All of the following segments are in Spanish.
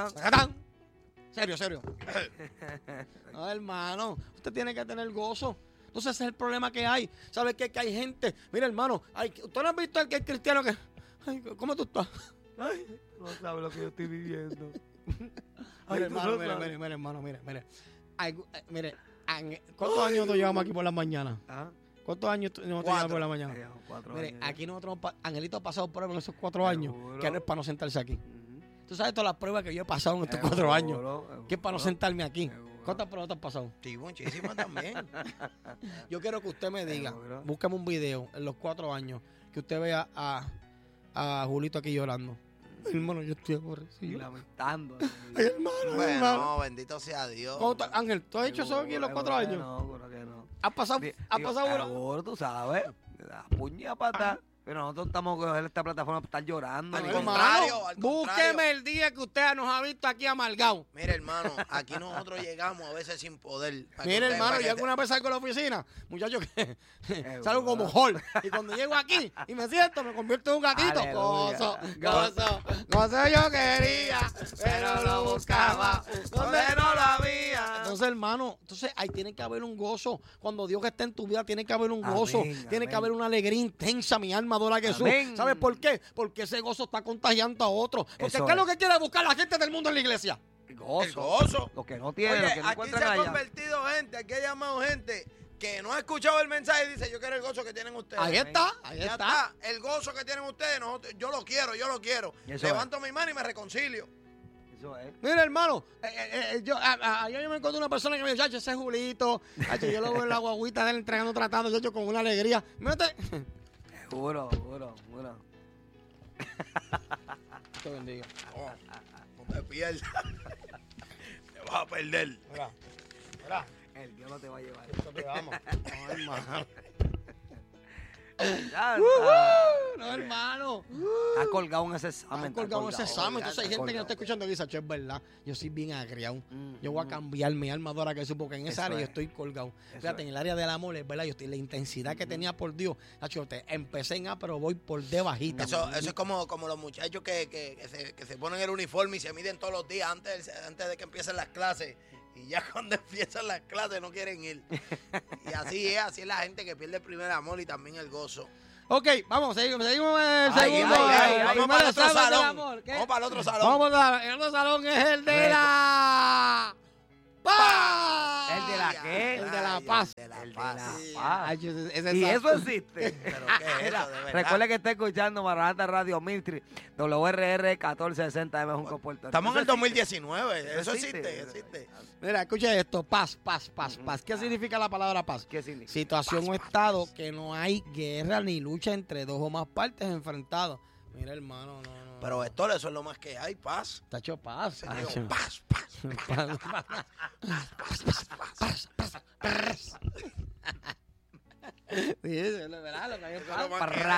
¡Tacatán! Serio. No, hermano, usted tiene que tener gozo. Entonces ese es el problema que hay. ¿Sabe qué? Que hay gente. Mira, hermano, ¿usted no ha visto el cristiano que... Ay, ¿cómo tú estás? Ay, no sabes lo que yo estoy viviendo. Mira, hermano, mire. Ay, mire, ¿cuántos años nosotros llevamos aquí por la mañana? ¿Cuántos años nosotros llevamos por la mañana? 4 Mire, años. aquí nosotros, Angelito ha pasado pruebas en esos 4 años, que no es para no sentarse aquí. Tú sabes todas las pruebas que yo he pasado en estos 4 años, que es para no sentarme aquí. ¿Cuántas pruebas te has pasado? Sí, muchísimas también. Yo quiero que usted me diga, búscame un video en los 4 años, que usted vea a Julito aquí llorando. Hermano, yo estoy aborrecido. Y lamentando. Ay, hermano, Bueno, hermano. bendito sea Dios. Ángel, ¿tú has hecho eso aquí en los 4 años? No, creo que no. ¿Has pasado uno? Seguro, tú sabes. La puña pata. Pero nosotros estamos con esta plataforma para estar llorando. Al ¿no? contrario, Búsqueme el día que usted nos ha visto aquí amargado. Mire, hermano, aquí nosotros llegamos a veces sin poder. Mire, hermano, yo alguna vez salgo a la oficina, muchachos, que salgo como Hulk. Y cuando llego aquí y me siento, me convierto en un gatito. Aleluya. Gozo yo quería, pero lo buscaba donde no lo había. Entonces, hermano, ahí tiene que haber un gozo. Cuando Dios está en tu vida, tiene que haber un gozo. Tiene que haber una alegría intensa, mi alma adora a Jesús. Amén. ¿Sabes por qué? Porque ese gozo está contagiando a otros. Porque ¿qué es lo que quiere buscar la gente del mundo en la iglesia? Gozo. El gozo. Lo que no tiene, lo Oye, que no aquí se encuentran ha allá. convertido gente, aquí ha llamado gente que no ha escuchado el mensaje y dice, yo quiero el gozo que tienen ustedes. Ahí está. Ya está. El gozo que tienen ustedes, yo lo quiero. Eso Levanto mi mano y me reconcilio. Eso es. Mira, hermano, ayer yo me encontré una persona que me dijo, chacho, ese es Julito, chacho, yo lo veo en la guaguita de él entregando tratando, chacho, con una alegría. Mírate. Seguro. Te bendiga. No te pierdas. Te vas a perder. Mira, El Dios no te va a llevar. esto te vamos. No, hermano. Ya, No, hermano. está colgado en ese examen. Han colgado ese examen. Entonces hay gente que no está escuchando que dice, chacho, es verdad. Yo soy bien agriado. Yo voy a cambiar mi alma adora que Jesús, porque en esa área yo estoy colgado. Fíjate, en el área del amor, es verdad, yo estoy, la intensidad que tenía por Dios, chacho, empecé en A, pero voy por D bajita. Eso es como los muchachos que se ponen el uniforme y se miden todos los días antes de que empiecen las clases. Y ya cuando empiezan las clases no quieren ir. Y así es la gente que pierde el primer amor y también el gozo. Ok, vamos, seguimos el segundo. Vamos para el otro examen del salón. amor. ¿Qué? Vamos para el otro salón. Vamos el otro salón es el de la paz. ¿El de la qué? El de la paz. El de la El de paz. la Sí. paz. Ay, ese Y es- eso existe. Pero ¿qué es Mira, eso, de verdad? recuerda que está escuchando Maranata Radio Miltri, WRR 1460 M Junco, Puerto Rico. Estamos en el Eso 2019. Eso existe. Mira, escucha esto, paz. ¿Qué significa la palabra paz? ¿Qué significa? Situación o estado que no hay guerra ni lucha entre dos o más partes enfrentadas. Mira, hermano, no. Pero Héctor, eso es lo más que hay, paz. Está hecho paz. Se digo, paz. Sí, es verdad, lo que hay es paz.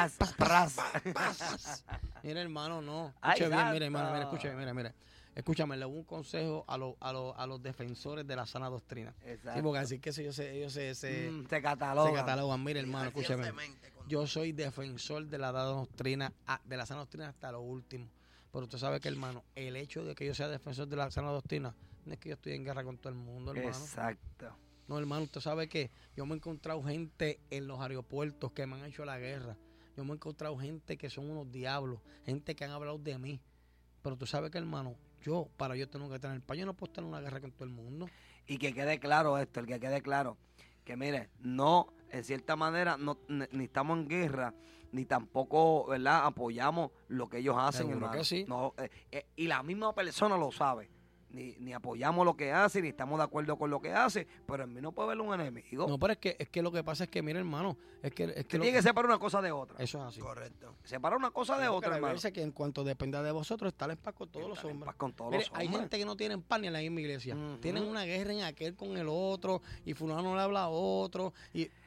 Pras. Mira, hermano, no. Ay, Escuche bien, santo. mira, hermano, mira. Escúchame, le doy un consejo a los defensores de la sana doctrina. Exacto. Sí, porque así que ellos se Se cataloga. catalogan. Mira, hermano, escúchame. Recientemente, con- Yo soy defensor de la doctrina, de la sana doctrina hasta lo último. Pero usted sabe que, hermano, el hecho de que yo sea defensor de la sana doctrina no es que yo estoy en guerra con todo el mundo, hermano. Exacto. No, hermano, usted sabe que yo me he encontrado gente en los aeropuertos que me han hecho la guerra. Yo me he encontrado gente que son unos diablos, gente que han hablado de mí. Pero tú sabes que, hermano, para yo tengo que tener paz. Yo no puedo estar en una guerra con todo el mundo. Y que quede claro esto, el que quede claro, que mire, no, en cierta manera, no, ni estamos en guerra, ni tampoco, ¿verdad?, apoyamos lo que ellos hacen, Seguro hermano. que sí. No, y la misma persona lo sabe. Ni apoyamos lo que hace, ni estamos de acuerdo con lo que hace, pero en mí no puede haber un enemigo. No, pero es que lo que pasa es que, mira, hermano, es que Tiene que separar una cosa de otra. eso es así. Correcto. Separar una cosa de otra, hermano. Recuerda que en cuanto dependa de vosotros, estar en paz con todos los Estar en hombres. paz con todos Mire, los hay hombres. gente que no tienen paz ni en la misma iglesia. Ujú. Tienen una guerra en aquel con el otro, y fulano le habla a otro. Y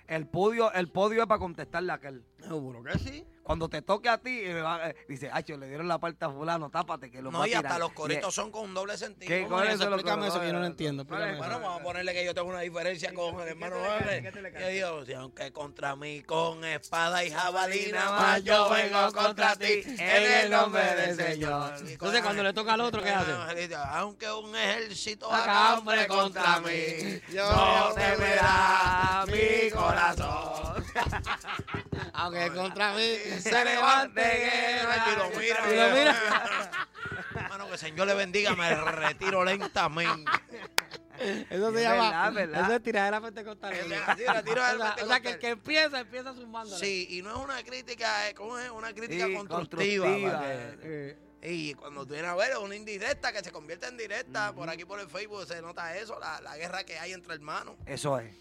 El podio es para contestarle a aquel. Seguro que sí. Cuando te toque a ti, dice, acho, le dieron la parte a fulano, tápate que lo va No, a y tirar. hasta los coritos son con un doble sentido. ¿Qué? ¿Cómo ¿Cuál es es eso? lo Explícame eso que yo no lo ¿cuál es? entiendo. Explícame Bueno, eso. vamos a ponerle que yo tengo una diferencia con el hermano Jorge. Que digo, si aunque contra mí con espada y jabalina, más yo vengo contra ti en el nombre del Señor. Entonces, cuando le toca al otro, ¿qué hace? Aunque un ejército Acambre acambre contra mí, no temerá mi corazón. Aunque contra mí Se levante guerra y lo mira. Y lo mira. Hermano, que el Señor le bendiga, me retiro lentamente. Eso se Es llama. verdad. Eso es tiradera pentecostal. Así, la tiro del O sea, que el que empieza zumbándole. Sí, y no es una crítica, ¿cómo es? Una crítica Sí, constructiva. constructiva. para que- Y cuando tú vienes a ver, es una indirecta que se convierte en directa. Por aquí por el Facebook se nota eso, la guerra que hay entre hermanos. Eso es.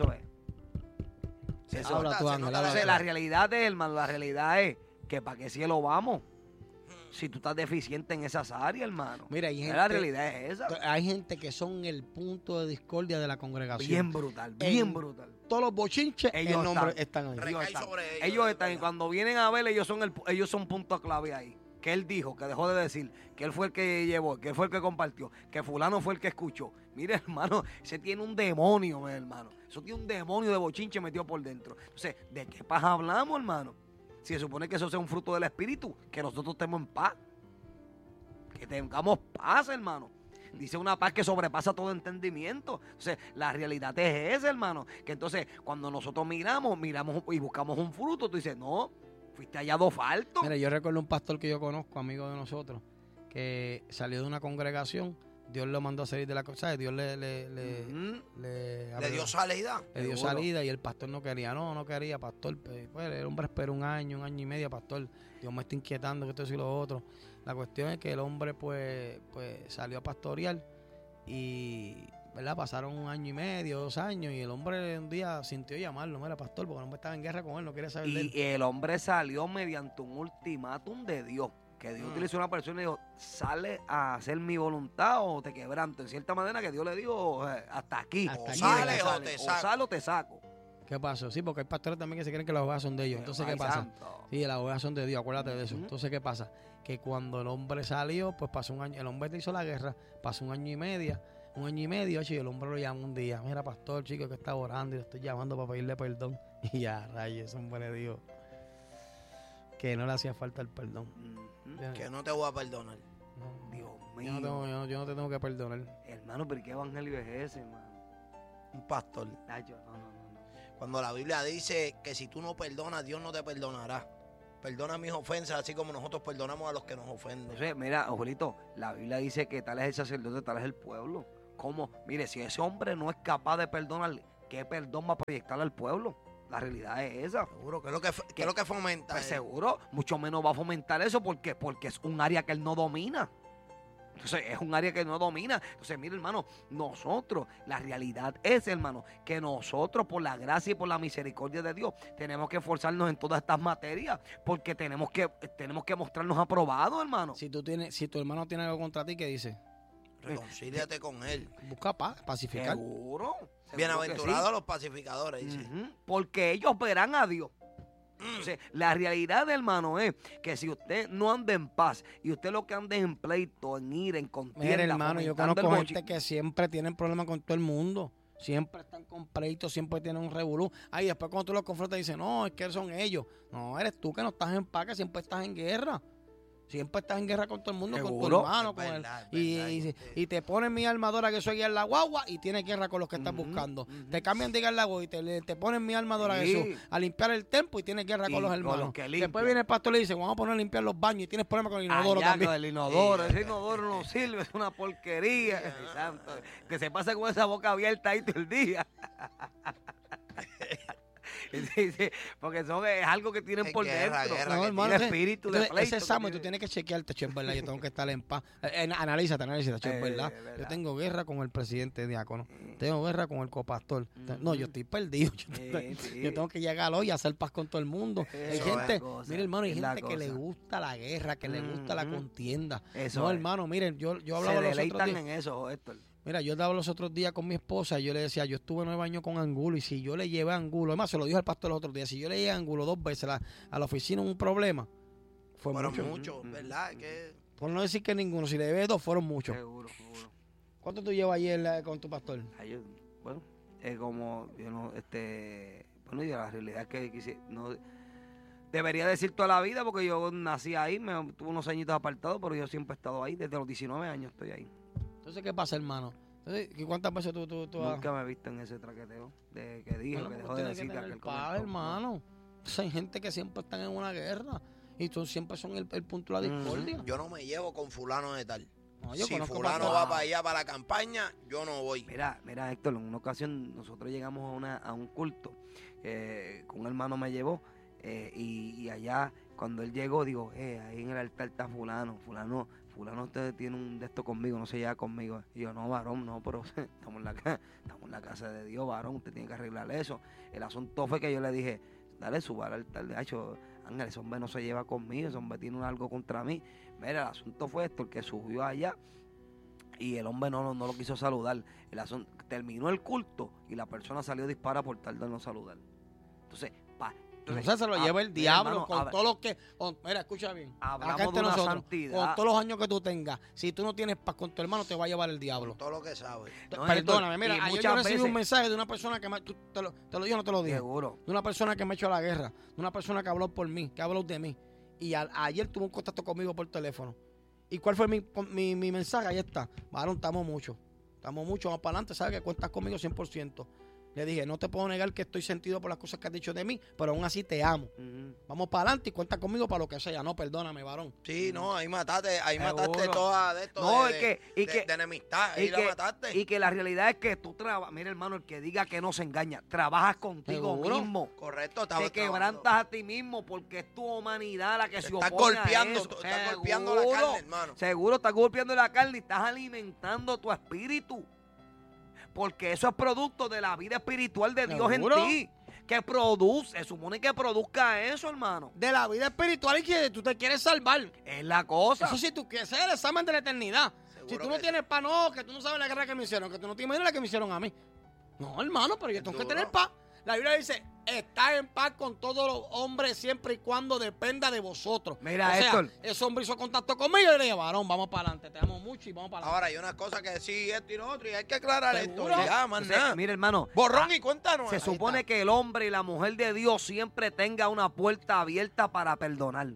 Se Habla tú, se Ángel, nota habla Entonces, tú. la realidad es, hermano, la realidad es que ¿para qué cielo vamos? Si tú estás deficiente en esas áreas, hermano. Mira, hay La gente, realidad es esa. hay gente que son el punto de discordia de la congregación. Bien brutal, brutal. Todos los bochinches, Ellos el nombre están ahí. Recae Ellos están. sobre ellos, Ellos es están, y verdad. cuando vienen a ver, ellos son punto clave ahí. Que él dijo, que dejó de decir, que él fue el que llevó, que él fue el que compartió, que fulano fue el que escuchó. Mire, hermano, ese tiene un demonio, mi hermano. Eso tiene un demonio de bochinche metido por dentro. Entonces, ¿de qué paz hablamos, hermano? Si se supone que eso sea un fruto del Espíritu, que nosotros estemos en paz. Que tengamos paz, hermano. Dice una paz que sobrepasa todo entendimiento. Entonces, la realidad es esa, hermano. Que entonces, cuando nosotros miramos y buscamos un fruto, tú dices, no, fuiste hallado falto. Mira, yo recuerdo un pastor que yo conozco, amigo de nosotros, que salió de una congregación, Dios lo mandó a salir de la cosa, Dios le Ujú. Le dio salida. le dio Seguro. salida y el pastor no quería, pastor. Pues el hombre esperó un año y medio, pastor. Dios me está inquietando, que esto y lo otro. La cuestión es que el hombre pues salió a pastorear y, ¿verdad? Pasaron un año y medio, 2 años y el hombre un día sintió llamarlo, mira, pastor, porque el hombre estaba en guerra con él, no quería saber de él. Y el hombre salió mediante un ultimátum de Dios. Que Dios utilizó a una persona y dijo, sale a hacer mi voluntad o te quebranto. En cierta manera que Dios le dijo, hasta aquí. Hasta O aquí sale llega. o te saco. sale o te saco. ¿Qué pasó? Sí, porque hay pastores también que se creen que las ovejas son de ellos. Entonces, ¿qué Ay, pasa? santo. Sí, las ovejas son de Dios, acuérdate de eso. Ujú. Entonces, ¿qué pasa? Que cuando el hombre salió, pues pasó un año, el hombre le hizo la guerra, pasó un año y medio, y el hombre lo llama un día, mira, pastor, chico, que está orando y le estoy llamando para pedirle perdón. Y ya, rayos, ese hombre le dijo que no le hacía falta el perdón. Ujú. Que no te voy a perdonar. No, Dios yo, no mío. yo no te tengo que perdonar. Hermano, pero ¿qué evangelio es ese, hermano? Un pastor. Nacho, no. Cuando la Biblia dice que si tú no perdonas, Dios no te perdonará. Perdona mis ofensas, así como nosotros perdonamos a los que nos ofenden. Entonces, mira, Julito, la Biblia dice que tal es el sacerdote, tal es el pueblo. ¿Cómo? Mire, si ese hombre no es capaz de perdonarle, ¿qué perdón va a proyectar al pueblo? La realidad es esa. Seguro, ¿qué es lo que fomenta? Pues seguro, mucho menos va a fomentar eso porque es un área que él no domina. Entonces, es un área que no domina. Entonces, mire, hermano, nosotros, la realidad es, hermano, que nosotros, por la gracia y por la misericordia de Dios, tenemos que esforzarnos en todas estas materias porque tenemos que mostrarnos aprobados, hermano. Si tu hermano tiene algo contra ti, ¿qué dice? Reconcíliate con él. Busca paz, pacificar. Seguro. Bienaventurados los pacificadores, dice. Ujú, porque ellos verán a Dios. Entonces, la realidad, hermano, es que si usted no anda en paz y usted lo que anda es en pleito, en ira, en contienda, Mira, hermano, yo fomentando conozco el gente bochi- que siempre tienen problemas con todo el mundo. Siempre están con pleitos, siempre tienen un revolú. Ahí después cuando tú los confrontas dicen, no, es que son ellos. No, eres tú que no estás en paz, que siempre estás en guerra. Siempre estás en guerra con todo el mundo, con tu Seguro. hermano, Es con él. verdad, es Y, verdad. y te ponen mi armadora que soy guía en la guagua y tienes guerra con los que estás Ujú, buscando. ujú. Te cambian de guía en la guagua y te ponen mi armadora Sí. Jesús a limpiar el templo y tienes guerra Y con los con los hermanos. que limpian. Después viene el pastor y le dice, vamos a poner a limpiar los baños y tienes problemas con el inodoro Allá también. con el inodoro, Sí. ese inodoro no sirve, es una porquería. Ay, santo, que se pasa con esa boca abierta ahí todo el día. Sí, sí, porque es algo que tienen Es por guerra, dentro. guerra No, que hermano, tiene ese- espíritu de entonces, pleito. ese examen que tú tienes que chequearte, che, es verdad, yo tengo que estar en paz. Analízate, che, es verdad. verdad. Yo tengo guerra con el presidente diácono, tengo guerra con el copastor. Ujú. No, yo estoy perdido. Sí. Yo tengo que llegar hoy a hacer paz con todo el mundo. Hay Eso es gente, cosa, mire hermano, hay es la gente que le cosa. gusta la guerra, que le gusta la Ujú. contienda. Eso No, es. hermano, miren, yo Se hablaba los otros deleitan días. en eso, Héctor. Mira, yo estaba los otros días con mi esposa y yo le decía, yo estuve 9 años con Angulo y si yo le llevé a Angulo, además se lo dijo al pastor los otros días, si yo le llevé a Angulo 2 veces a la oficina un problema, fue Fueron mucho. muchos, ¿verdad? Que Por no decir que ninguno, si le llevé 2 fueron muchos. Seguro. ¿Cuánto tú llevas ayer con tu pastor? Ay, bueno, es como, yo no, bueno, y la realidad es que no debería decir toda la vida porque yo nací ahí, tuve unos añitos apartados, pero yo siempre he estado ahí, desde los 19 años estoy ahí. Entonces, ¿qué pasa, hermano? Entonces, ¿cuántas veces tú has...? Nunca me he visto en ese traqueteo de que dijo, Bueno, que pues dejó de tienes que decir que tener aquel paz, comentó. hermano. O sea, hay gente que siempre están en una guerra y siempre son el punto de la discordia. yo no me llevo con fulano de tal. No, yo Si conozco fulano pastores- va para allá, para la campaña, yo no voy. Mira, Héctor, en una ocasión nosotros llegamos a un culto, con un hermano me llevó, y allá cuando él llegó, digo, ahí en el altar está fulano usted tiene un de esto conmigo, no se lleva conmigo. Y yo, no, varón, no, pero estamos en la casa de Dios, varón, usted tiene que arreglar eso. El asunto fue que yo le dije, dale, suba al altar, de hecho, Ángel, ese hombre no se lleva conmigo, ese hombre tiene algo contra mí. Mira, el asunto fue esto, el que subió allá y el hombre no lo quiso saludar. Terminó el culto y la persona salió disparada por tal de no saludar. Entonces, Entonces se lo lleva el mira, diablo hermano, con todo lo que... mira, escucha bien. Hablamos Acá entre de una nosotros, santidad. con todos los años que tú tengas, si tú no tienes paz con tu hermano, te va a llevar el diablo. Todo lo que sabe. No, Perdóname, Héctor, mira, y ayer muchas yo recibí veces- un mensaje de una persona que te lo dije o no te lo dije. Seguro. De una persona que me echó a la guerra, de una persona que habló por mí, que habló de mí. Y ayer tuvo un contacto conmigo por teléfono. ¿Y cuál fue mi mensaje? Ahí está. Varón, estamos mucho, vamos para adelante, sabes que cuentas conmigo 100%. Le dije, no te puedo negar que estoy sentido por las cosas que has dicho de mí, pero aún así te amo. Vamos para adelante y cuenta conmigo para lo que sea. No, perdóname, varón. Sí, no, ahí mataste Seguro. toda de esto No, de de enemistad. Ahí la mataste. Y que la realidad es que tú trabajas, mira hermano, el que diga que no se engaña, trabajas contigo Seguro. mismo. Correcto, Te quebrantas a ti mismo porque es tu humanidad la que se Estás opone golpeando, a eso. estás golpeando la Seguro. carne, hermano. Seguro, estás golpeando la carne y estás alimentando tu espíritu. Porque eso es producto de la vida espiritual de Dios en ¿Seguro? ti. Que produce, se supone que produzca eso, hermano. De la vida espiritual y que tú te quieres salvar. Es la cosa. Eso sí, tú quieres ser el examen de la eternidad. Seguro Si tú no que tienes paz, no, que tú no sabes la guerra que me hicieron, que tú no te imaginas la que me hicieron a mí. No, hermano, pero yo tengo que Duro. tener paz. La Biblia dice, estar en paz con todos los hombres siempre y cuando dependa de vosotros. Mira, o sea, Héctor. ese hombre hizo contacto conmigo y le dije, varón, vamos para adelante, te amo mucho y vamos para adelante. Ahora hay una cosa que sí, esto y lo otro, y hay que aclarar esto. ¿Seguro? Ya, más Entonces, nada. mira, hermano. Borrón y cuéntanos. Se Ahí supone está. que el hombre y la mujer de Dios siempre tenga una puerta abierta para perdonar,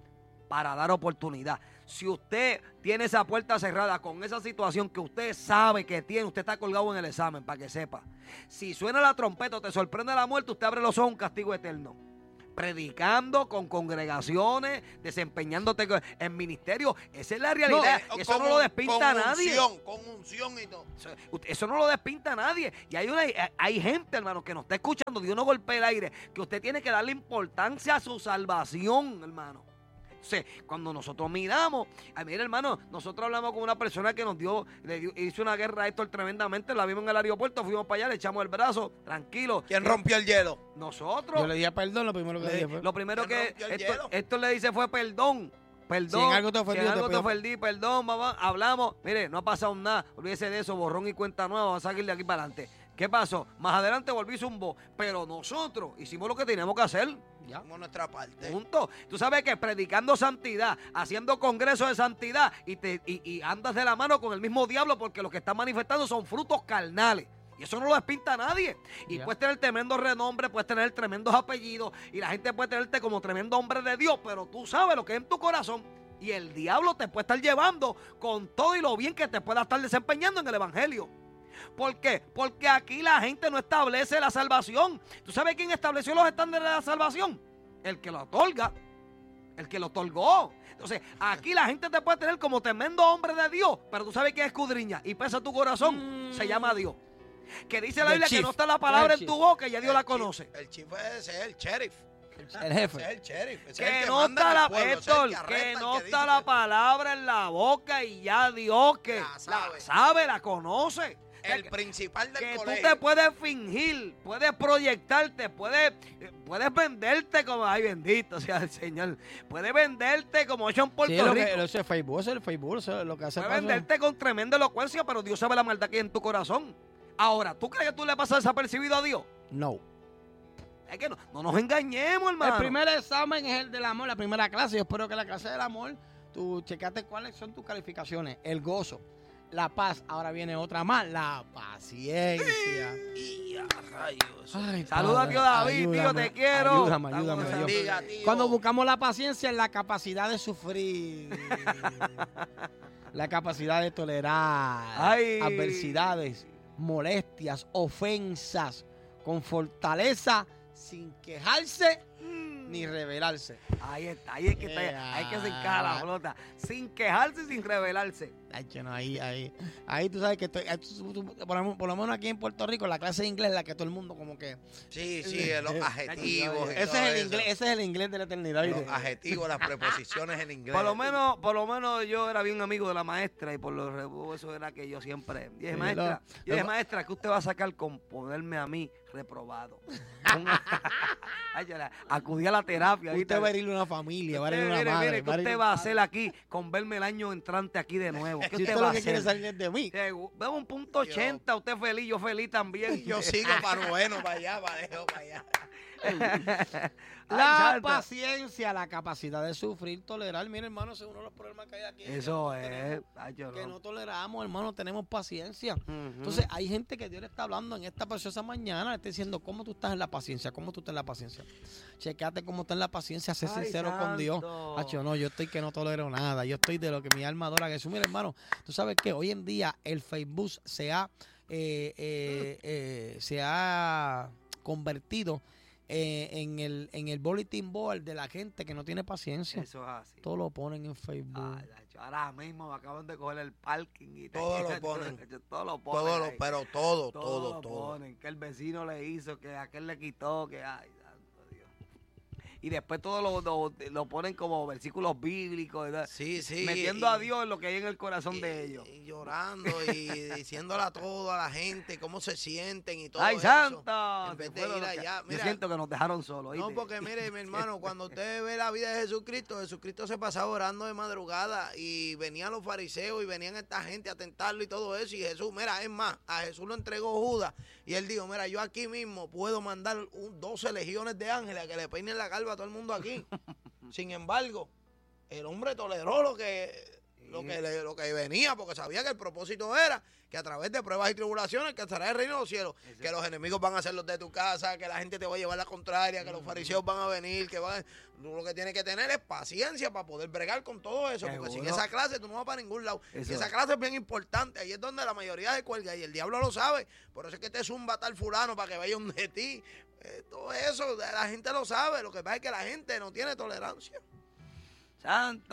para dar oportunidad. Si usted tiene esa puerta cerrada con esa situación que usted sabe que tiene, usted está colgado en el examen, para que sepa. Si suena la trompeta o te sorprende la muerte, usted abre los ojos a un castigo eterno. Predicando con congregaciones, desempeñándote en ministerio. Esa es la realidad. Y eso no lo despinta a nadie. Con unción y todo. Eso no lo despinta a nadie. Y hay gente, hermano, que nos está escuchando. Dios no golpea el aire. Que usted tiene que darle importancia a su salvación, hermano. Entonces, cuando nosotros miramos, mira, hermano, nosotros hablamos con una persona que hizo una guerra a Héctor tremendamente. La vimos en el aeropuerto, fuimos para allá, le echamos el brazo, tranquilo. ¿Quién rompió el hielo? Nosotros. Yo le dije perdón, lo primero que dije fue. Lo primero ¿Quién que rompió el hielo? Héctor le dice fue perdón. Perdón. Si en algo te ofendí, si en algo te te pido- ofendí, perdón, mamá. Hablamos. Mire, no ha pasado nada. Olvídese de eso, borrón y cuenta nueva. Vamos a seguir de aquí para adelante. ¿Qué pasó? Más adelante volví zumbó. Pero nosotros hicimos lo que teníamos que hacer. Ya. Hicimos nuestra parte. Punto. Tú sabes que predicando santidad, haciendo congresos de santidad y andas de la mano con el mismo diablo porque lo que están manifestando son frutos carnales. Y eso no lo despinta a nadie. Y Ya. puedes tener tremendo renombre, puedes tener tremendos apellidos y la gente puede tenerte como tremendo hombre de Dios, pero tú sabes lo que es en tu corazón. Y el diablo te puede estar llevando con todo y lo bien que te pueda estar desempeñando en el evangelio. ¿Por qué? Porque aquí la gente no establece la salvación. ¿Tú sabes quién estableció los estándares de la salvación? El que lo otorga. El que lo otorgó. Entonces, aquí la gente te puede tener como tremendo hombre de Dios, pero tú sabes que escudriña y pesa tu corazón. Se llama Dios. Que dice la The Biblia que chief. no está la palabra The en tu chief. boca y ya Dios la conoce. El chief es el sheriff. El jefe. Ese es el sheriff. Ese es el Que que no manda está en la el pueblo, ese es el Héctor, que arresta, que el no que está dice la que- palabra en la boca y ya Dios que La sabe. la conoce. El principal del que colegio. tú te puedes fingir, puedes proyectarte, puedes venderte como, ay bendito sea el Señor, puedes venderte como hecho en Puerto Sí, Rico. eso es Facebook, eso es el Facebook, eso es lo que hace. Puedes venderte con tremenda elocuencia, pero Dios sabe la maldad que hay en tu corazón. Ahora, ¿tú crees que tú le pasas desapercibido a Dios? No. Es que no nos engañemos, hermano. El primer examen es el del amor, la primera clase. Yo espero que la clase del amor, tú checate cuáles son tus calificaciones. El gozo, la paz. Ahora viene otra más, la paciencia. Y a rayos. Ay, Saluda a Padre, tío David, tío, te quiero. Ayúdame, Dios. Bendiga, tío. Cuando buscamos la paciencia, es la capacidad de sufrir, la capacidad de tolerar Ay. adversidades, molestias, ofensas, con fortaleza, sin quejarse ni rebelarse. Ahí está, ahí es que está, hay que acercar a la flota, sin quejarse y sin rebelarse. Ay, que no, ahí tú sabes que por lo menos aquí en Puerto Rico, la clase de inglés es la que todo el mundo como que... Sí, los adjetivos. y Ese todo es el eso. inglés, ese es el inglés de la eternidad. Los ¿viste? adjetivos, las preposiciones en inglés. Por lo menos yo era bien amigo de la maestra y por lo eso era que yo siempre dije, maestra, ¿qué usted va a sacar con ponerme a mí reprobado? Ay, acudí a la terapia. Usted va a herirle a una familia, va a herirle a una madre. Mire, ¿qué usted va a hacer aquí con verme el año entrante aquí de nuevo? ¿Qué Si usted usted va lo a que quiere hacer? salir es de mí. Veo un punto 80, usted feliz, yo feliz también. Yo sigo para noveno, para allá, para allá. La Ay, paciencia, la capacidad de sufrir, tolerar. Mira, hermano, ese es uno de los problemas que hay aquí. Eso que es. que no toleramos, hermano, tenemos paciencia. Entonces, hay gente que Dios le está hablando en esta preciosa mañana, le está diciendo cómo tú estás en la paciencia, cómo tú estás en la paciencia. Chequéate cómo estás en la paciencia, sé Ay, sincero con Dios. santo. No, yo estoy que no tolero nada, yo estoy de lo que mi alma adora a Jesús. Mira, hermano, tú sabes que hoy en día el Facebook se ha convertido en el bulletin board de la gente que no tiene paciencia. Eso es así. Todo lo ponen en Facebook. Ay, Nacho, ahora mismo me acaban de coger el parking y Todo lo ponen. Todo lo ponen. ahí. Pero Todo todo. lo ponen. Que el vecino le hizo, que aquel le quitó, que ay, santo Dios. Y después todo lo ponen como versículos bíblicos, ¿verdad? Sí. Metiendo a Dios en lo que hay en el corazón de ellos. Y llorando y diciéndola todo a la gente, cómo se sienten y todo ¡Ay, eso. santo! En vez de Fueron ir los que- allá. Yo Mira, siento que nos dejaron solos. no, ¿oíste? porque mire, mi hermano, cuando usted ve la vida de Jesucristo se pasaba orando de madrugada y venían los fariseos y venían esta gente a tentarlo y todo eso. Y Jesús, mira, es más, a Jesús lo entregó Judas y él dijo, mira, yo aquí mismo puedo mandar 12 legiones de ángeles a que le peinen la calva a todo el mundo aquí. Sin embargo, el hombre toleró lo que venía, porque sabía que el propósito era que a través de pruebas y tribulaciones alcanzarás el reino de los cielos, que los enemigos van a ser los de tu casa, que la gente te va a llevar la contraria, que los fariseos van a venir, tú lo que tienes que tener es paciencia para poder bregar con todo eso, porque sin Seguro. esa clase tú no vas para ningún lado. Eso Y esa es. clase es bien importante, ahí es donde la mayoría se cuelga y el diablo lo sabe, por eso es que te zumba tal fulano para que vaya donde ti. Todo eso, la gente lo sabe, lo que pasa es que la gente no tiene tolerancia. ¡Santo!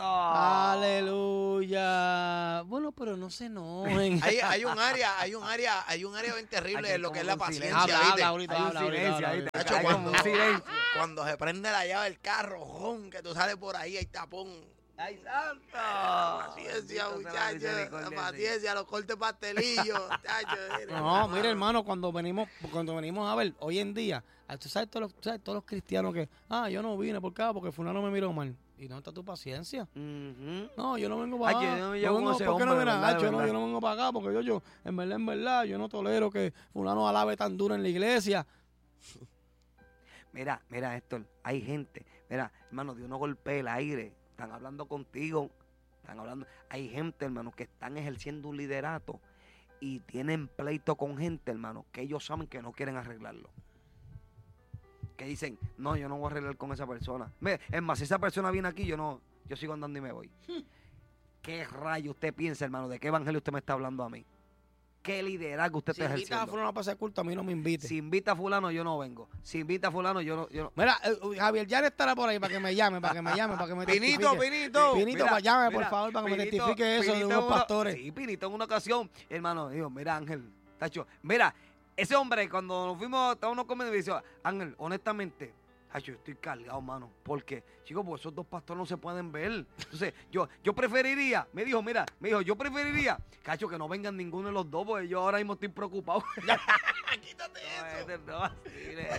Aleluya. Bueno, pero no se enojen. Hay un área bien terrible Hay en lo que es como la un paciencia. silencio. ¿viste? Habla ahorita, Hay un habla silencio, ahorita. ahí te- Nacho, hay como un silencio. cuando se prende la llave del carro, jon, que tú sales por ahí, hay tapón. ¡Ay, santo! Paciencia, Bendito sea la muchachos. misericordia, Paciencia, los cortes pastelillos. Muchachos, No, mira, hermano, cuando venimos a ver, hoy en día, tú sabes todos los cristianos que, yo no vine por acá porque fulano me miró mal. ¿Y dónde está tu paciencia? Ujú. No, yo no vengo para Ay, acá. yo no me llevo con ese ¿Por qué no hombre, vienes? de verdad, de Yo no verdad. vengo para acá porque yo, en verdad, yo no tolero que fulano alabe tan duro en la iglesia. Mira, Héctor, hay gente, mira, hermano, Dios no golpea el aire, están hablando contigo, hay gente, hermano, que están ejerciendo un liderato y tienen pleito con gente, hermano, que ellos saben que no quieren arreglarlo. Que dicen, no, yo no voy a arreglar con esa persona. Es más, si esa persona viene aquí, yo sigo andando y me voy. ¿Qué rayo usted piensa, hermano? ¿De qué evangelio usted me está hablando a mí? ¿Qué liderazgo usted Si está invitas a ejerciendo? fulano para ese culto, a mí no me invite. Si invita a fulano, yo no vengo. Si invita a fulano, yo no. Mira, Javier Jan estará por ahí para que me llame, para que me Pinito, testifique. Pinito, llame, por mira, favor, para que me Pinito- testifique eso de Pinito unos pastores. Sí, Pinito en una ocasión, hermano, dijo, mira Ángel, tacho, mira, ese hombre cuando nos fuimos, estábamos comiendo, me dice, Ángel, honestamente, Ay, yo estoy cargado, mano. ¿Por qué? Chicos, porque esos dos pastores no se pueden ver. Entonces, yo preferiría, me dijo, yo preferiría, cacho, que no vengan ninguno de los dos, porque yo ahora mismo estoy preocupado. Quítate No, eso. no vacile,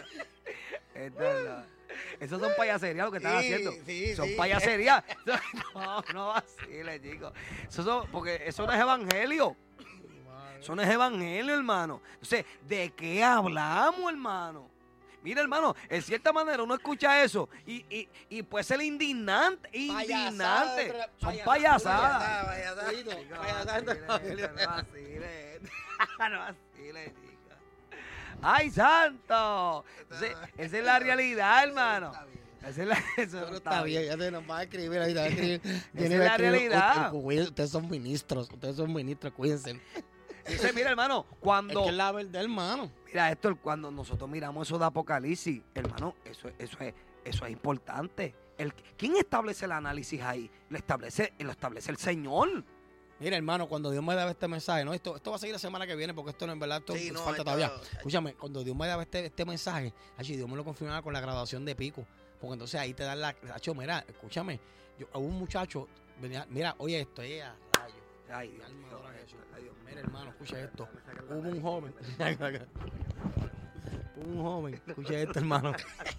esos son payaserías lo que están haciendo. Sí, Son sí. payaserías. No vacile, chicos. Porque eso no es evangelio. Eso no es evangelio, hermano. Entonces, ¿de qué hablamos, hermano? Mira, hermano, en cierta manera uno escucha eso y puede ser indignante. Son payasadas. No vacile, chica. ¡Ay, santo! Esa es la realidad, hermano. Eso Está bien, ya te nos va a escribir ahí, te va a escribir. Esa es la realidad. Ustedes son ministros, cuídense. Entonces, mira, hermano, cuando... Es que es la verdad, hermano. Mira, esto, cuando nosotros miramos eso de Apocalipsis, hermano, eso es importante. ¿Quién establece el análisis ahí? Lo establece el Señor. Mira, hermano, cuando Dios me daba este mensaje, no, esto va a seguir la semana que viene, porque esto no, en verdad, esto Sí, no, falta esto- todavía. Escúchame, cuando Dios me daba este mensaje, Dios me lo confirmaba con la graduación de Pico, porque entonces ahí te dan mira, escúchame, hubo un muchacho, venía, mira, oye esto, rayo. Ay, Mi alma adora a Jesús. ay, Dios mío. Mira, hermano, escucha esto. Hubo un joven, escucha esto, hermano.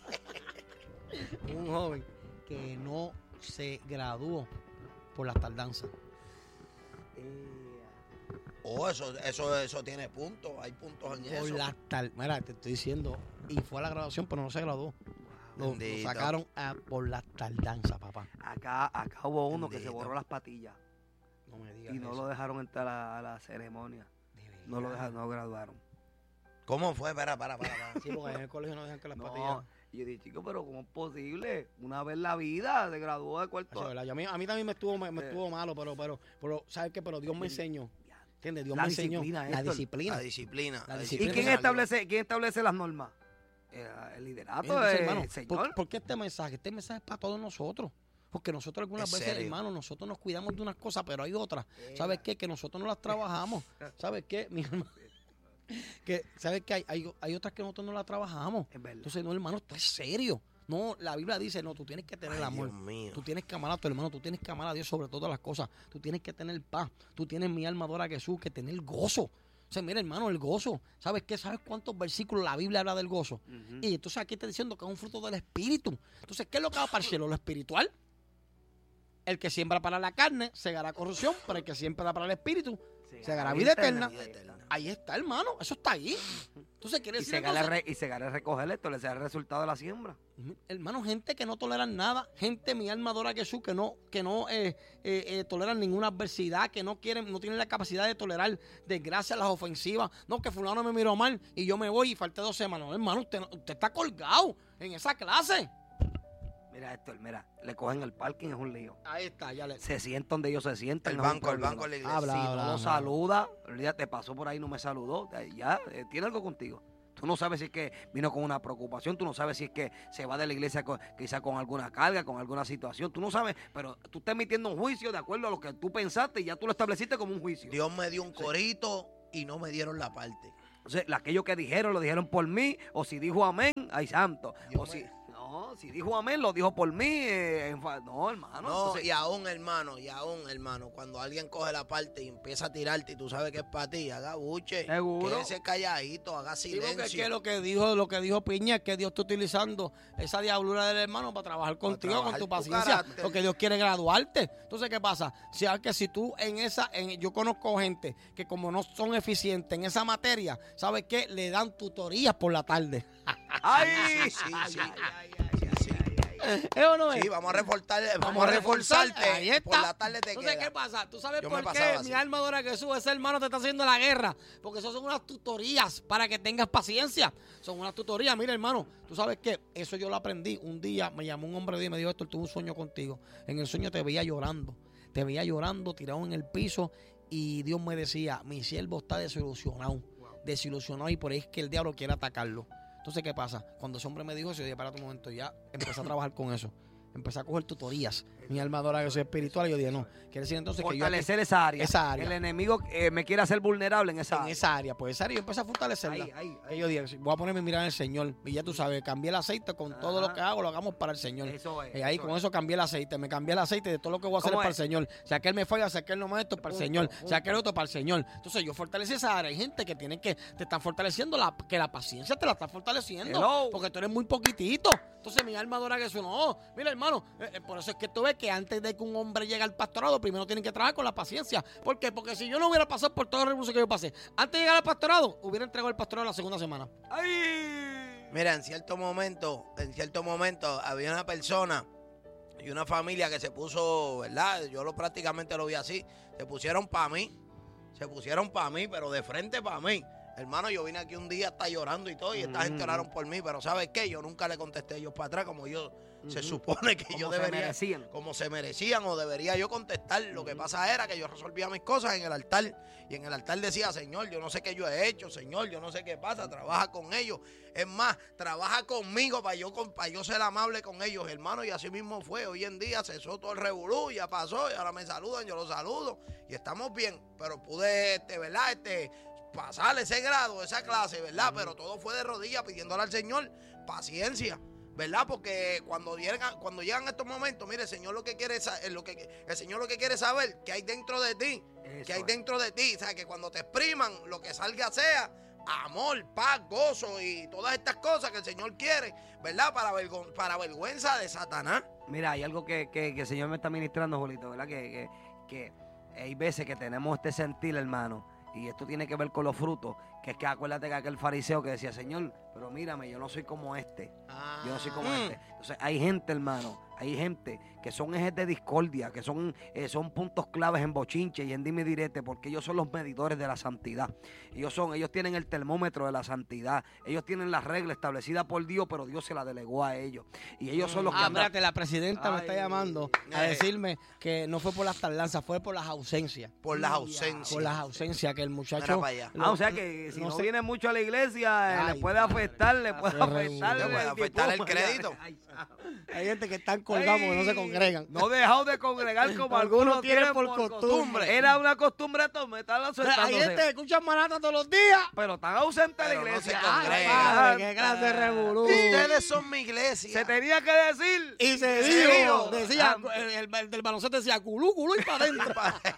Un joven que no se graduó por las tardanzas. Oh, eso tiene puntos. Hay puntos en Por eso. mira, te estoy diciendo, y fue a la graduación, pero no se graduó. Lo Bendito. sacaron por las tardanzas, papá. Acá hubo uno que se Bendito. borró las patillas No me digas y no eso. lo dejaron entrar a la ceremonia. De verdad. No lo dejaron, no lo graduaron. ¿Cómo fue? Para. Sí, porque en el colegio no dejan que las No, patillas. y yo dije, chico, pero ¿cómo es posible? Una vez en la vida se graduó de Eso cuarto. es verdad. Y a mí también me estuvo malo, pero ¿sabes qué? Pero Dios me enseñó. ¿Entiendes? Dios La me enseñó disciplina, la Héctor. disciplina. La disciplina. La ¿Y disciplina. quién establece las normas? El liderato, Entonces, hermano, el Señor. ¿por qué este mensaje? Este mensaje es para todos nosotros. Porque nosotros algunas ¿En veces, serio? hermano, nosotros nos cuidamos de unas cosas, pero hay otras. ¿Sabes qué? Que nosotros no las trabajamos. ¿Sabes qué? Mi hermano, ¿sabes qué? Hay otras que nosotros no las trabajamos. Es verdad. Entonces, no, hermano, esto es serio. No, la Biblia dice, no, tú tienes que tener Ay, amor. Dios mío. Tú tienes que amar a tu hermano, tú tienes que amar a Dios sobre todas las cosas. Tú tienes que tener paz. Tú tienes mi alma adora a Jesús, que tener gozo. O sea, mira, hermano, el gozo. ¿Sabes qué? ¿Sabes cuántos versículos la Biblia habla del gozo? Ujú. Y entonces aquí está diciendo que es un fruto del Espíritu. Entonces, ¿qué es lo que va para el cielo? Lo espiritual. El que siembra para la carne, segará corrupción, pero el que siembra para el Espíritu, segará vida eterna. Vida eterna. Ahí está, hermano. Eso está ahí. Entonces, quiere Y decir segar es recoger esto, le sea el resultado de la siembra. hermano, gente que no toleran nada, gente, mi alma adora a Jesús, que no toleran ninguna adversidad, que no tienen la capacidad de tolerar desgracias, las ofensivas. No, que fulano me miró mal y yo me voy y falté 2 semanas. No, hermano, usted está colgado en esa clase. Mira, Héctor, mira, le cogen el parking, es un lío. Ahí está, ya le... Se sientan donde ellos se sientan. El no es un banco problema. de la iglesia. Habla. Si no lo saluda, olvídate, pasó por ahí, no me saludó, ya, tiene algo contigo. Tú no sabes si es que vino con una preocupación, tú no sabes si es que se va de la iglesia quizá con alguna carga, con alguna situación, tú no sabes, pero tú estás emitiendo un juicio de acuerdo a lo que tú pensaste y ya tú lo estableciste como un juicio. Dios me dio un corito y no me dieron la parte. Entonces, aquello que dijeron, lo dijeron por mí, o si dijo amén, ay santo. Dios O si, me- no, si dijo amén, lo dijo por mí, no, hermano. No, entonces, y aún, hermano, cuando alguien coge la parte y empieza a tirarte y tú sabes que es para ti, haga buche. Seguro. Quédese calladito, haga Digo que silencio. lo que dijo Piña es que Dios está utilizando esa diablura del hermano para trabajar contigo, trabajar con tu tu paciencia, carácter. porque Dios quiere graduarte. Entonces, ¿qué pasa? Si tú yo conozco gente que como no son eficientes en esa materia, ¿sabes qué? Le dan tutorías por la tarde. ¡Ay! Sí, sí, sí. ¿Es o no es? Sí, vamos a reforzarte. Ahí está. Por la tarde te Entonces, queda. ¿qué pasa? ¿Tú sabes Yo me por qué pasaba así. mi alma adora a Jesús? Ese hermano te está haciendo la guerra. Porque eso son unas tutorías para que tengas paciencia. Son unas tutorías. Mira, hermano, ¿tú sabes qué? Eso yo lo aprendí. Un día me llamó un hombre y me dijo, Héctor, tuve un sueño contigo. En el sueño te veía llorando. Te veía llorando, tirado en el piso. Y Dios me decía, mi siervo está desilusionado. Desilusionado y por ahí es que el diablo quiere atacarlo. Entonces, ¿qué pasa? Cuando ese hombre me dijo eso, yo dije, espérate un momento, ya empecé a trabajar con eso. Empecé a coger tutorías. Mi alma adora que soy espiritual. Y yo dije, no, quiere decir entonces que yo... Fortalecer esa área. Esa área. El enemigo me quiere hacer vulnerable en esa En área. esa área, pues esa área yo empecé a fortalecerla. Y yo dije, voy a ponerme a mirar al Señor. Y ya tú sabes, cambié el aceite con todo lo que hago, lo hagamos para el Señor. Eso es. Y ahí con eso cambié el aceite. Me cambié el aceite de todo lo que voy a hacer es para el Señor. Si aquel me falla, si aquel no me esto, para el Señor. Si aquel otro, para el Señor. Entonces yo fortalecí esa área. Hay gente que tiene que, te están fortaleciendo, que la paciencia te la está fortaleciendo. Hello. Porque tú eres muy poquitito. Entonces mi alma adora que eso. No, mira hermano, por eso es que tú ves que antes de que un hombre llegue al pastorado, primero tienen que trabajar con la paciencia. ¿Por qué? Porque si yo no hubiera pasado por todo el recurso que yo pasé, antes de llegar al pastorado, hubiera entregado el pastorado la segunda semana. ¡Ay! Mira, en cierto momento había una persona y una familia que se puso, ¿verdad? Yo prácticamente lo vi así. Se pusieron para mí, pero de frente para mí. Hermano, yo vine aquí un día hasta llorando y todo, y esta gente oraron por mí, pero ¿sabes qué? Yo nunca le contesté a ellos para atrás, como yo se supone que yo debería, como se merecían, o debería yo contestar. Lo que pasa era que yo resolvía mis cosas en el altar, y en el altar decía, Señor, yo no sé qué yo he hecho, Señor, yo no sé qué pasa, trabaja con ellos. Es más, trabaja conmigo para yo ser amable con ellos, hermano, y así mismo fue. Hoy en día cesó todo el revolú, ya pasó, y ahora me saludan, yo los saludo, y estamos bien, pero pude, ¿verdad? Pasar ese grado, esa clase, ¿verdad? Pero todo fue de rodillas pidiéndole al Señor paciencia, ¿verdad? Porque cuando llegan estos momentos, mire, el Señor lo que quiere saber qué hay dentro de ti, qué hay dentro de ti, o sea, que cuando te expriman, lo que salga sea amor, paz, gozo y todas estas cosas que el Señor quiere, ¿verdad? Para vergüenza de Satanás. Mira, hay algo que el Señor me está ministrando, Julito, ¿verdad? Que hay veces que tenemos este sentir, hermano. Y esto tiene que ver con los frutos, que es que acuérdate que aquel fariseo que decía, Señor, pero mírame, yo no soy como este. Yo no soy como este. Entonces hay gente, hermano, hay gente que son ejes de discordia, que son puntos claves en bochinche y en dime y direte, porque ellos son los medidores de la santidad. Ellos tienen el termómetro de la santidad. Ellos tienen las reglas establecidas por Dios, pero Dios se las delegó a ellos. Y ellos son los que andan... Espérate, la presidenta me está llamando a decirme que no fue por las tardanzas, fue por las ausencias. Por las ausencias. Por las ausencias, que el muchacho... o sea que si no viene mucho a la iglesia, Ay, le puede afectar, le puede afectar el crédito. Hay gente que están colgados porque no se congregan. No dejado de congregar como algunos tienen por costumbre. Era una costumbre estar ausentándose. Hay gente que escucha manata todos los días, pero están ausentes de la Pero no iglesia. se congregan. Padre, qué clase de revolú. Ustedes son mi iglesia. Se tenía que decir. Y se dijo, decía, el del baloncesto decía culú y para adentro.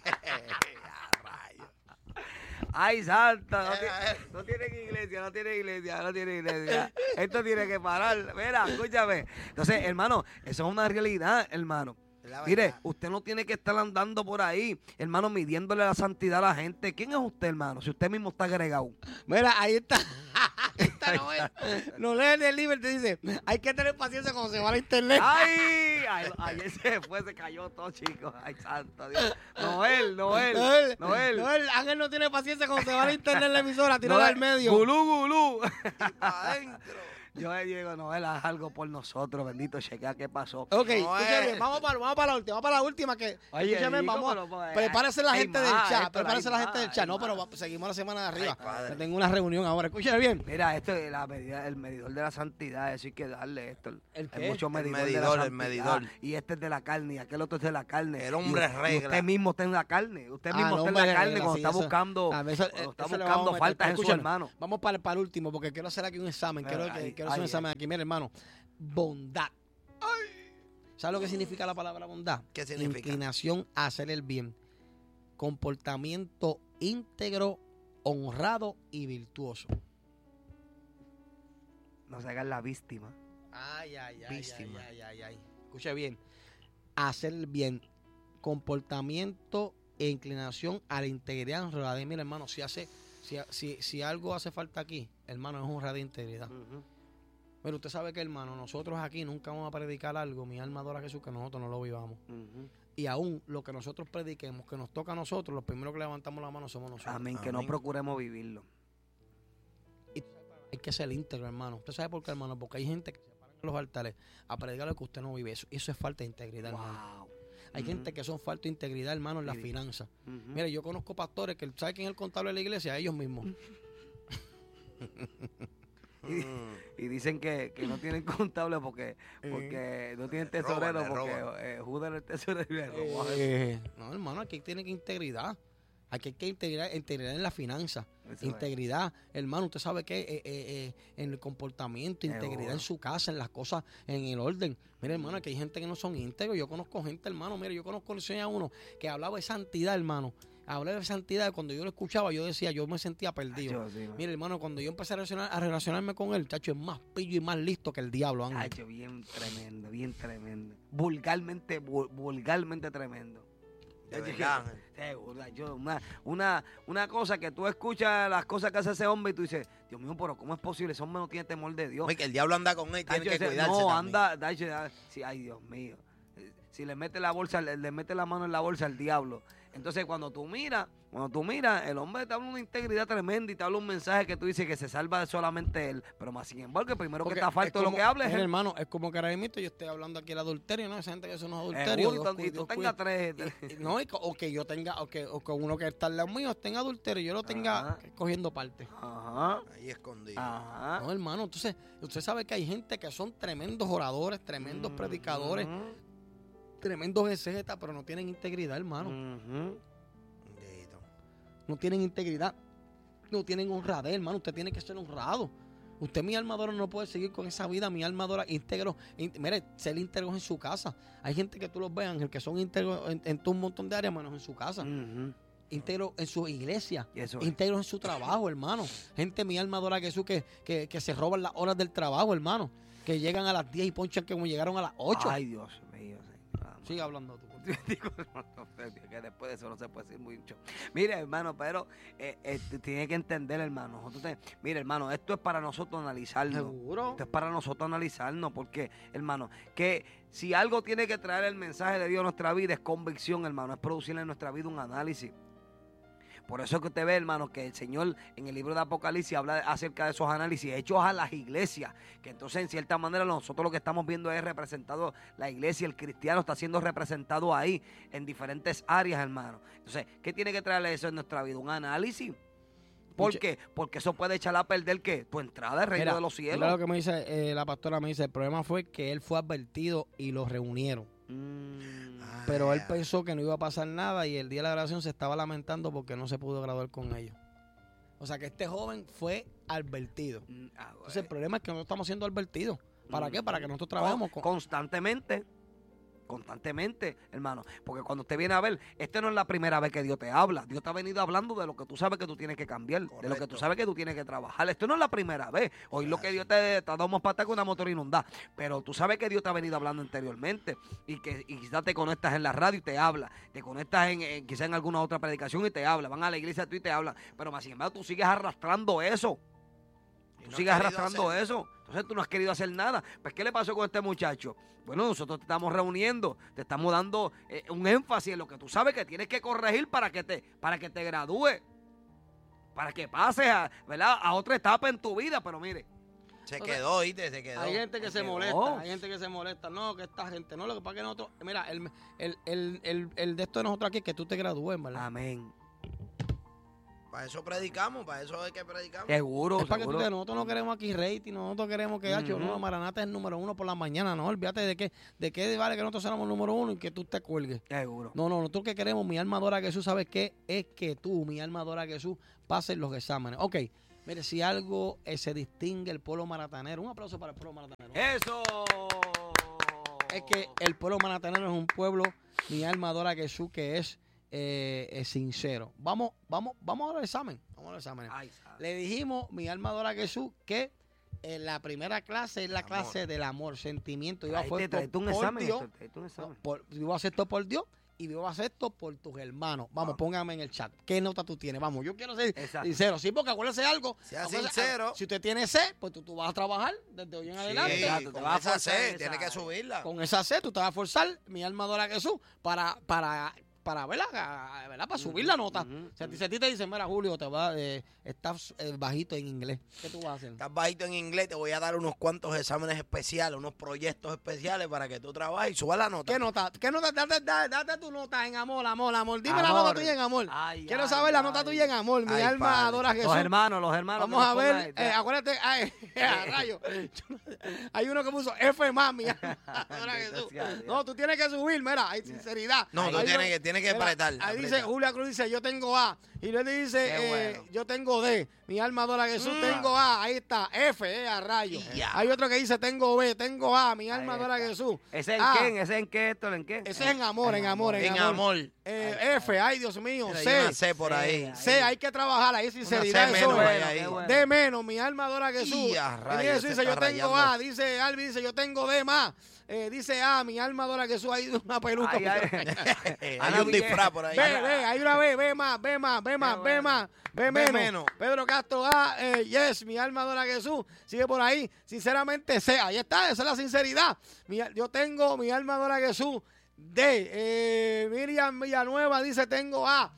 Ay, santa, no tienen iglesia. Esto tiene que parar. Mira, escúchame. Entonces, hermano, eso es una realidad, hermano. Mire, usted no tiene que estar andando por ahí, hermano, midiéndole la santidad a la gente. ¿Quién es usted, hermano? Si usted mismo está agregado. Mira, ahí está. No lee el libro y te dice, hay que tener paciencia cuando se va a la internet. Ay, ayer se cayó todo, chicos. Ay, santo Dios. Noel. Ángel no tiene paciencia cuando se va a la internet la emisora, tírala al medio. Gulú. Adentro. Yo le digo, Noel, haz algo por nosotros, bendito, chequea qué pasó. Ok, escúchame, vamos para la última, que oye, escúchame, prepárese la gente del chat, no, pero seguimos la semana de arriba. Yo tengo una reunión ahora, escúchame bien. Mira, esto es el medidor de la santidad, eso hay que darle esto. ¿El qué? Hay mucho medidor medidor, de la el medidor. Y este es de la carne, y aquel otro es de la carne. El hombre regla. Y usted mismo está en la carne, cuando está buscando faltas en su hermano. Vamos para el último, porque quiero hacer aquí un examen, quiero hacer un examen aquí. Mira, hermano, bondad. ¿Sabes lo que significa la palabra bondad? ¿Qué significa? Inclinación a hacer el bien. Comportamiento íntegro, honrado y virtuoso. No se hagan la víctima. Ay. Víctima. Escuche bien. Hacer el bien. Comportamiento e inclinación a la integridad, honradez. Mira, hermano, si algo hace falta aquí, hermano, es honradez e integridad. Pero usted sabe que, hermano, nosotros aquí nunca vamos a predicar algo, mi alma adora a Jesús, que nosotros no lo vivamos. Y aún lo que nosotros prediquemos, que nos toca a nosotros, los primeros que levantamos la mano somos nosotros. Amén, que no procuremos vivirlo. Y hay que ser íntegro, hermano. ¿Usted sabe por qué, hermano? Porque hay gente que se para en los altares a predicar lo que usted no vive. Eso es falta de integridad, hermano. Hay gente que son falta de integridad, hermano, en las finanzas. Mire, yo conozco pastores que, ¿sabe quién es el contable de la iglesia? Ellos mismos. Y dicen que no tienen contable porque no tienen tesorero, le roban. porque Judas era el tesorero y le robó. No, hermano, aquí tiene que integridad. Aquí hay que integridad en la finanza. Eso Integridad, hermano, usted sabe que en el comportamiento, integridad Seguro. en su casa, en las cosas, en el orden. Mira, hermano, aquí hay gente que no son íntegros. Yo conozco gente, hermano, mira, yo conozco a uno que hablaba de santidad, hermano. Hablaba de santidad, cuando yo lo escuchaba, yo decía, yo me sentía perdido. Sí, man. Mira, hermano, cuando yo empecé a relacionarme con él, chacho, es más pillo y más listo que el diablo, Ángel. Hacho, bien tremendo, bien tremendo. Vulgarmente tremendo. De verdad, Ángel. Seguro, yo, una cosa que tú escuchas las cosas que hace ese hombre y tú dices, Dios mío, pero ¿cómo es posible? Ese hombre no tiene temor de Dios. Oye, que el diablo anda con él, tiene Tacho, que ese- cuidarse no, también. anda, tacho, sí, ay, Dios mío. Si le mete la bolsa, le mete la mano en la bolsa al diablo. Entonces, cuando tú miras, el hombre te habla una integridad tremenda y te habla un mensaje que tú dices que se salva solamente él. Pero más sin embargo, el primero Porque que está falto de lo que hable es mira, él. hermano, es como que ahora mismo yo estoy hablando aquí del adulterio, ¿no? Esa gente que eso no es adulterio. Seguro, Dios y tú cuida- tengas tres. No, o que yo tenga, o que uno que está al lado mío esté en adulterio y yo lo tenga Ajá. cogiendo parte. Ajá, Ahí escondido. ajá. No, hermano, entonces, usted sabe que hay gente que son tremendos oradores, tremendos predicadores, tremendos exégetas, pero no tienen integridad, hermano. Bendito. No tienen integridad, no tienen honradez, hermano. Usted tiene que ser honrado. Usted, mi alma adora, no puede seguir con esa vida. Mi alma adora, íntegro. Mire, ser íntegros en su casa. Hay gente que tú los ves, Ángel, que son íntegros en todo un montón de áreas, menos en su casa. Íntegros en su iglesia. Y eso es. Íntegros en su trabajo, hermano. Gente, mi alma adora Jesús, que se roban las horas del trabajo, hermano. Que llegan a las 10 y ponchan como llegaron a las 8. Ay, Dios mío, señor. Sigue hablando tú. Digo, que después de eso no se puede decir mucho. Mire, hermano, pero tiene que entender, hermano. Mire, hermano, esto es para nosotros analizarnos. Seguro. Esto es para nosotros analizarnos, porque, hermano, que si algo tiene que traer el mensaje de Dios a nuestra vida es convicción, hermano, es producirle en nuestra vida un análisis. Por eso es que usted ve, hermano, que el Señor en el libro de Apocalipsis habla acerca de esos análisis hechos a las iglesias, que entonces en cierta manera nosotros lo que estamos viendo es representado, la iglesia, el cristiano está siendo representado ahí en diferentes áreas, hermano. Entonces, ¿qué tiene que traerle eso en nuestra vida? Un análisis. ¿Por qué? Porque eso puede echar a perder, ¿qué? Tu entrada al reino Mira, de los cielos. mira lo que me dice la pastora, me dice, el problema fue que él fue advertido y lo reunieron. Pero él pensó que no iba a pasar nada y el día de la graduación se estaba lamentando porque no se pudo graduar con ellos. O sea que este joven fue advertido. Entonces el problema es que no estamos siendo advertidos. ¿Para qué? Para que nosotros trabajemos con... Constantemente, hermano. Porque cuando usted viene a ver, esta no es la primera vez que Dios te habla. Dios te ha venido hablando de lo que tú sabes que tú tienes que cambiar, de lo que Correcto. tú sabes que tú tienes que trabajar. Esto no es la primera vez. Hoy lo que Dios te dado más patas con una motor inundada. Pero tú sabes que Dios te ha venido hablando anteriormente y quizás te conectas en la radio y te habla. Te conectas quizás en alguna otra predicación y te habla. Van a la iglesia tú y te hablan. Pero más sin embargo tú sigues arrastrando eso. Y Tú no sigues has querido arrastrando hacer- eso. Entonces tú no has querido hacer nada. Pues ¿qué le pasó con este muchacho? Bueno, nosotros te estamos reuniendo, te estamos dando un énfasis en lo que tú sabes que tienes que corregir para que te gradúes. Para que pases ¿verdad? A otra etapa en tu vida. Pero mire, Se quedó, ¿viste? Se quedó. Hay gente que se quedó. molesta, hay gente que se molesta. No, que esta gente, no, lo que pasa es que nosotros... Mira, el de esto de nosotros aquí es que tú te gradúes, ¿verdad? amén. Para eso predicamos, para eso es que predicamos. Seguro, Es para que tú seguro. nosotros no queremos aquí rating, nosotros queremos que no, Maranata es el número 1 por la mañana, no, olvídate de qué vale que nosotros seamos el número 1 y que tú te cuelgues. Seguro. No, nosotros que queremos, mi alma adora a Jesús, ¿sabes qué? Es que tú, mi alma adora a Jesús, pases los exámenes. Ok, mire, si algo se distingue el pueblo maratanero, un aplauso para el pueblo maratanero. ¡Eso! Es que el pueblo maratanero es un pueblo, mi alma adora a Jesús, que es sincero. Vamos al examen. Vamos al examen. Ay, sabe. Le dijimos, mi alma adora a Jesús, que la primera clase es la clase del amor, sentimiento. Yo voy a Traíte un por examen, Dios, Héctor, traíte un examen. yo voy a hacer esto por Dios y yo voy a hacer esto por tus hermanos. Vamos, póngame en el chat. ¿Qué nota tú tienes? Vamos, yo quiero ser Exacto. sincero. Sí, porque acuérdese algo. Sea Acuérdese, sincero. Si usted tiene sed, pues tú vas a trabajar desde hoy en adelante. Sí, Exacto, te con vas a esa forzar sed, esa- tiene que subirla. Con esa sed, tú te vas a forzar, mi alma adora a Jesús, para ¿verdad? Para subir la nota. Si a ti te dicen, mira, Julio, estás bajito en inglés, ¿qué tú vas a hacer? Estás bajito en inglés, te voy a dar unos cuantos exámenes especiales, unos proyectos especiales para que tú trabajes y subas la nota. ¿Qué nota? Date tu nota en amor. Dime la nota tuya en amor. Quiero saber la nota tuya en amor. Mi alma padre. adora a Jesús. Los hermanos. Vamos a ver, acuérdate, rayo. Hay uno que puso F más, mi alma adora a Jesús. No, tú tienes que subir, mira, hay sinceridad. No, tú tienes que apretar. Ahí dice, Julia Cruz dice, yo tengo A. Y Luis dice, yo tengo D. Mi alma adora a Jesús, tengo A. Ahí está, F, a rayo. Hay otro que dice, tengo B, tengo A. Mi alma adora a Jesús. ¿Ese en qué, Héctor? ¿En qué? Ese es en amor. F, ay, Dios mío. Mira, C por ahí. C, hay que trabajar, ahí sinceridad. C Eso menos es. ahí. D menos, mi alma adora a Jesús. Y a rayos, Y Jesús dice, se yo está tengo rayando. A. Dice Albi, dice, yo tengo D más. Dice A, mi alma adora a Jesús. Hay una peluca. Hay un disfraz por ahí. Ve, hay una B más, B menos. Pedro Castro A, yes, mi alma adora a Jesús. Sigue por ahí. Sinceramente, C. Ahí está, esa es la sinceridad. Yo tengo, mi alma adora a Jesús. D. Miriam Villanueva dice, tengo A.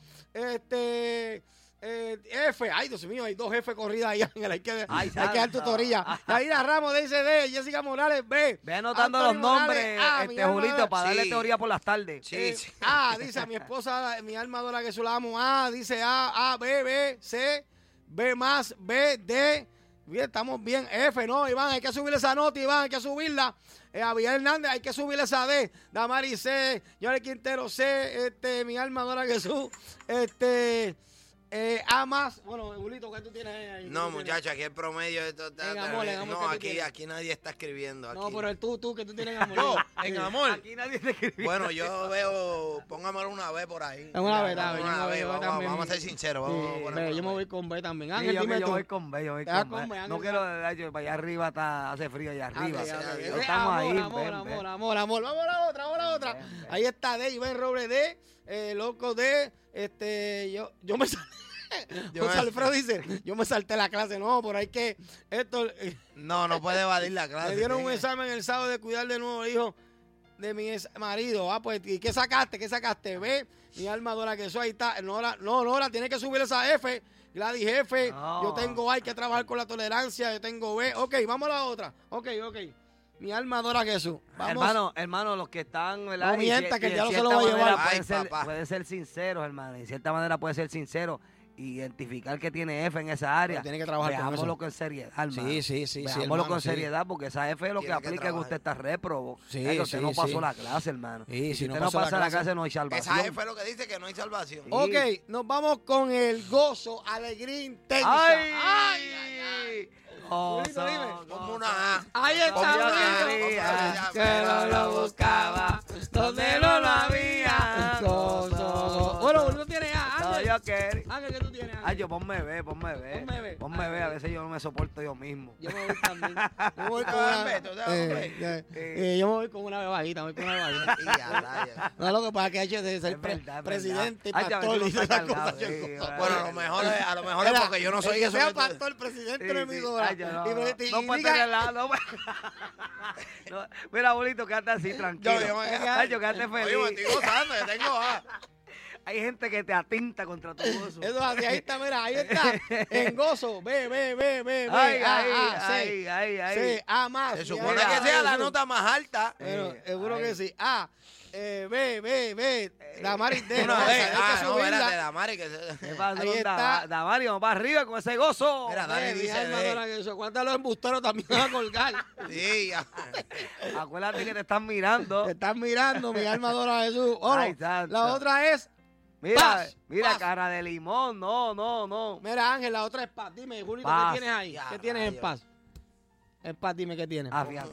F, ay Dios mío, hay 2 F corridas ahí, Ángel, hay que dar tutoría. Yaira Ramos dice D, Jessica Morales B. Ve anotando Anthony los Morales, nombres, Julito, para darle Sí. teoría por las tardes. Sí. Dice a mi esposa, mi alma adora que la amo. Dice A, B, C, B más, B, D. Bien, estamos bien. F, no, Iván, hay que subirle esa nota, Iván, hay que subirla. Abigail Hernández, hay que subirle esa D. Damari C, Johnny Quintero C, mi alma adora a Jesús. A más, bueno, Julito, ¿qué tú tienes ahí? No, muchachos, aquí el promedio de esto está. En amor, No, ¿qué tú tienes? aquí nadie está escribiendo. Aquí. No, pero tú, que tú tienes amor. Yo, en amor. Aquí nadie te escribe. Bueno, yo veo, póngame una B por ahí. Una B, Una B, yo vamos, también. vamos a ser sinceros. Sí, Vamos a poner Ve, una yo me B. voy con B también. Sí, Ángel, dime yo tú. voy con B, yo voy Te vas con con B. B, No Ángel, quiero, para allá arriba hace frío allá arriba. Dios. Estamos ahí, amor. Vamos a la otra. Ven. Ahí está D, Iván Robles D, Loco D, yo me salté. José Alfredo dice, yo me salté la clase. No, por ahí que esto No puede evadir la clase. me dieron un examen el sábado de cuidar de nuevo hijo de mi ex marido. Pues, ¿y qué sacaste? B, mi alma adora que eso ahí está. Nora, tiene que subir esa F. Gladys F, No. yo tengo A, hay que trabajar con la tolerancia, yo tengo B. Ok, vamos a la otra. Ok. Mi alma adora a Jesús. Vamos. Hermano, los que están, ¿verdad? No mienta, que el diablo de se lo va a cierta llevar. manera Ay, papá. puede ser sincero, hermano. De cierta manera puede ser sincero. Identificar que tiene F en esa área. Pero tiene que trabajar con eso. Veámoslo con seriedad, hermano. Sí, Veámoslo hermano, con sí. seriedad, porque esa F es lo que Tiene que aplica que trabajar. usted está réprobo. Sí, Que usted sí, no pasó sí. la clase, hermano. Sí, Y si si no usted no pasó la pasa la clase, clase, no hay salvación. Esa F es lo que dice que no hay salvación. Sí. Ok, nos vamos con el gozo, alegría intensa. ¡Ay! Julito, dime. Como una A. Ahí está, Como Yo una Julito. quería A. que no lo buscaba, donde no lo había. Gozo. Bueno, Julito tiene A. No, Ángel, yo quería. Ángel, ¿qué tú tienes? Ay, yo ponme B. Ponme B. Ponme B, a veces yo no me soporto yo mismo. Yo me voy también. Yo me voy con ¿Tú te vas una, B? ¿Tú te vas B? yo me voy con una B bajita, Y a rayos. No, lo que pasa es que ha hecho de ser Es verdad, es presidente y verdad. Ay, ya pastor ves, y uno esas está cosas. cargado, sí, Bueno, a lo mejor es porque yo no soy el eso. que sea que tú- pastor, presidente de la Sí, emisora. ay, yo no, y no, y no puede diga- tener la... No, no, mira, abuelito, quédate así, tranquilo. Yo me- Ay, yo quédate feliz. Oye, me estoy gozando, yo tengo A. Hay gente que te atinta contra tu gozo. Eso es así, ahí está, mira, ahí está. En gozo, ve. Ay, C, A más. Se mi supone alma que sea la Jesús. nota más alta. Bueno, seguro que sí. A, B. Damaris D. Una no, vez. esa hay que No, subirla. espérate, Damari, que se... ¿Qué pasa Ahí con está. Damario? Vamos para arriba con ese gozo. Mira, Dani Mi dice alma D. adora a Jesús. Acuérdate los embusteros también van a colgar. Sí, ya. Acuérdate que te están mirando. Te están mirando, mi alma adora a Jesús. Ay, Bueno, santo. la otra es, Mira, paz, mira, paz. cara de limón. No. mira Ángel, la otra es paz. Dime, Julito, Paz. ¿qué tienes ahí? Ya, ¿Qué tienes en rayos. paz? En paz, dime qué tienes. Ah, fíjate.